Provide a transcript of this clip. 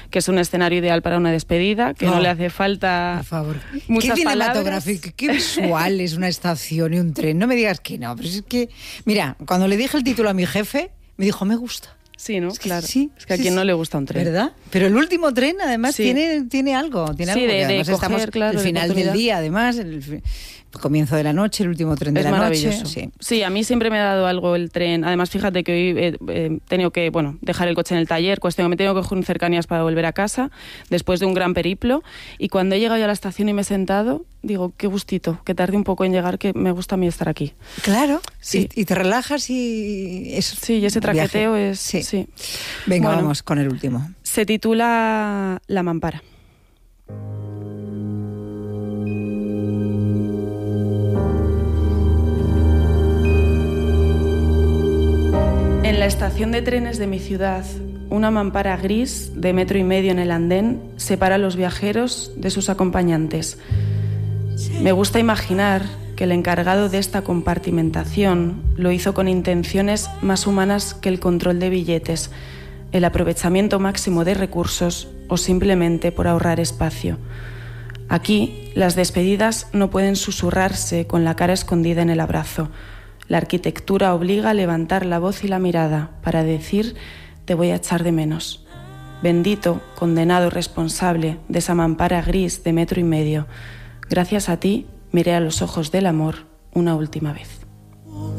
que es un escenario ideal para una despedida, que no le hace falta por favor. muchas qué palabras. Cinematográfico, qué visual es una estación y un tren. No me digas que no, pero es que, mira, cuando le dije el título a mi jefe, me dijo, me gusta. Sí, ¿no? Es que Claro. sí, Es que a quien no le gusta un tren. ¿Verdad? Pero el último tren, además, Sí. tiene algo. Tiene Sí, algo, de porque además coger, estamos claro, el de final del oportunidad. día, además, el comienzo de la noche, el último tren de Es la maravilloso. noche. Sí, a mí siempre me ha dado algo el tren. Además, fíjate que hoy he tenido que dejar el coche en el taller, cuestión que me he tenido que coger un cercanías para volver a casa, después de un gran periplo. Y cuando he llegado ya a la estación y me he sentado, digo, qué gustito, que tardé un poco en llegar, que me gusta a mí estar aquí. Claro, Sí. y te relajas y eso. Sí, y ese traqueteo viaje. es... Sí. Sí. Venga, Bueno. vamos con el último. Se titula La mampara. En la estación de trenes de mi ciudad, una mampara gris de 1,5 metros en el andén separa a los viajeros de sus acompañantes. Me gusta imaginar que el encargado de esta compartimentación lo hizo con intenciones más humanas que el control de billetes, el aprovechamiento máximo de recursos o simplemente por ahorrar espacio. Aquí, las despedidas no pueden susurrarse con la cara escondida en el abrazo. La arquitectura obliga a levantar la voz y la mirada para decir «te voy a echar de menos». Bendito, condenado responsable de esa mampara gris de 1,5 metros. Gracias a ti, miré a los ojos del amor una última vez.